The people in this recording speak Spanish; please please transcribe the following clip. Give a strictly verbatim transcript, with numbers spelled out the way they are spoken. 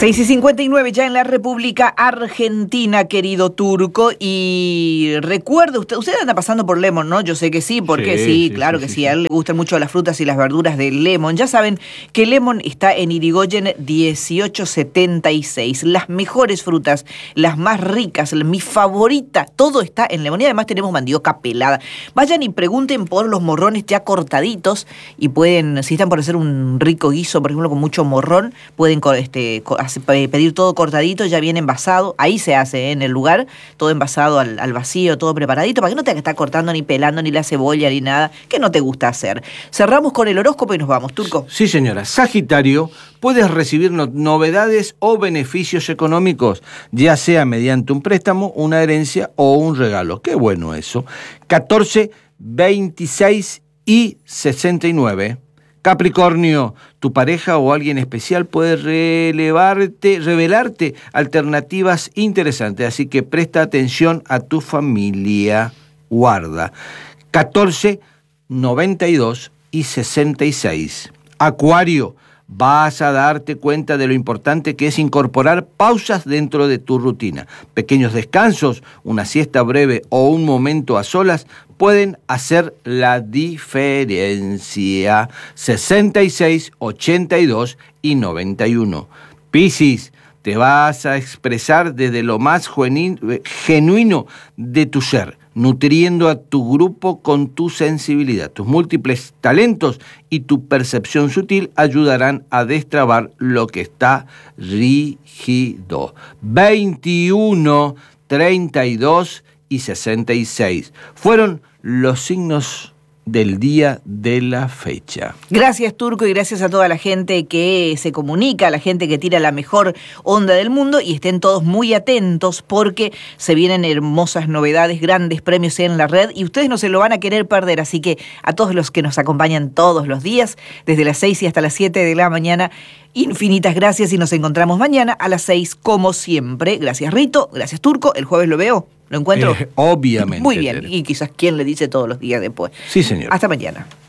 seis y cincuenta y nueve ya en la República Argentina, querido Turco, y recuerde, usted, usted anda pasando por Lemon, ¿no? Yo sé que sí, porque sí, sí, sí claro sí, que sí, sí, a él le gustan mucho las frutas y las verduras de Lemon. Ya saben que Lemon está en Irigoyen dieciocho setenta y seis. Las mejores frutas, las más ricas, mi favorita, todo está en Lemon. Y además tenemos mandioca pelada. Vayan y pregunten por los morrones ya cortaditos y pueden, si están por hacer un rico guiso, por ejemplo, con mucho morrón, pueden este, pedir todo cortadito, ya bien envasado. Ahí se hace, ¿eh? En el lugar, todo envasado al, al vacío, todo preparadito, para que no te estar cortando ni pelando ni la cebolla ni nada que no te gusta hacer. Cerramos con el horóscopo y nos vamos, Turco. Sí, señora. Sagitario, puedes recibir no- novedades o beneficios económicos, ya sea mediante un préstamo, una herencia o un regalo. Qué bueno eso. catorce, veintiséis y sesenta y nueve. Capricornio, tu pareja o alguien especial puede relevarte, revelarte alternativas interesantes, así que presta atención a tu familia. Guarda. catorce, noventa y dos y sesenta y seis. Acuario, vas a darte cuenta de lo importante que es incorporar pausas dentro de tu rutina. Pequeños descansos, una siesta breve o un momento a solas pueden hacer la diferencia. sesenta y seis, ochenta y dos y noventa y uno. Piscis, te vas a expresar desde lo más genuino de tu ser, nutriendo a tu grupo con tu sensibilidad. Tus múltiples talentos y tu percepción sutil ayudarán a destrabar lo que está rígido. veintiuno, treinta y dos y sesenta y seis fueron los signos del día de la fecha. Gracias, Turco, y gracias a toda la gente que se comunica, a la gente que tira la mejor onda del mundo, y estén todos muy atentos porque se vienen hermosas novedades, grandes premios en la red y ustedes no se lo van a querer perder, así que a todos los que nos acompañan todos los días, desde las seis y hasta las siete de la mañana, infinitas gracias y nos encontramos mañana a las seis como siempre. Gracias, Rito, gracias, Turco, el jueves lo veo. ¿Lo encuentro? Eh, obviamente. Muy bien, y quizás quién le dice todos los días después. Sí, señor. Hasta mañana.